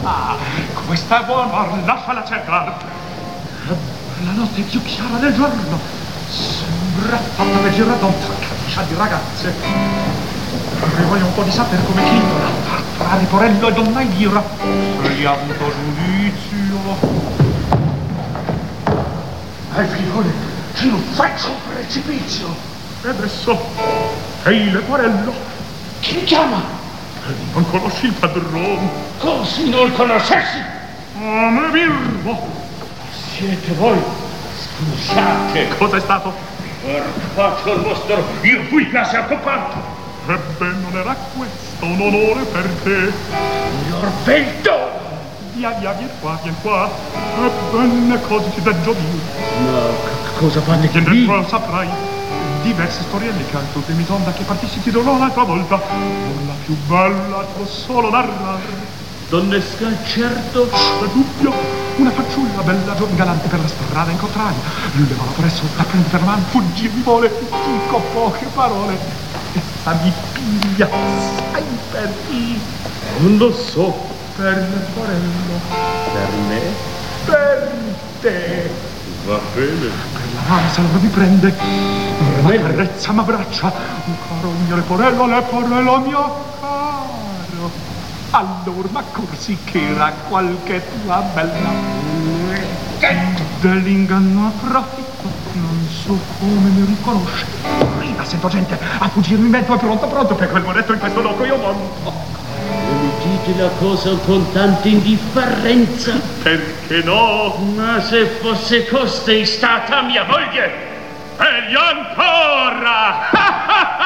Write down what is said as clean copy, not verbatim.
Questa è buona, lasciala cercare. La notte è più chiara del giorno. Sembra fatta per girare da un caccia di ragazze. Vorrei voglio un po' di sapere come Clitola tra Leporello e Donna Elvira. Svegliando giudizio. Figlione, ci non faccio un precipizio. E adesso, ehi Leporello. Chi mi chiama? Non conosci il padrone? Così non conoscessi? Me birbo. Siete voi? Scusate. Cosa è stato? Faccio il vostro, io fui quasi accompato. Ebbene, non era questo un onore per te. Signor Beldo! Via, vieni qua. Ebbene, cosa ti deggio dire? Ma cosa fate Che qui? dentro saprai. Diverse storielle che al tuo temitonda che partissi ti dirò un'altra volta. Non la più bella t'ho solo narrare. Donnesca, certo. È dubbio. Una fanciulla bella galante per la strada incontrare. Lui levava presso, la prende per mano, fuggì mi vuole. Dico poche parole. Essa mi piglia, sai per chi? Non lo so. Per Leporello. Per me? Per te. Va bene. Per la mano se lo mi prende. Ma carezza, ma braccia. Un caro mio Leporello mio caro. Allora, ma corsi che era qualche tua bella. Dell'inganno approfitto, non so come mi riconosce. Prima sento gente a fuggirmi in mezzo, è pronto, per quel monetto in questo loco io monto. Mi dite la cosa con tanta indifferenza? Perché no? Ma se fosse costei stata mia moglie! Meglio ancora!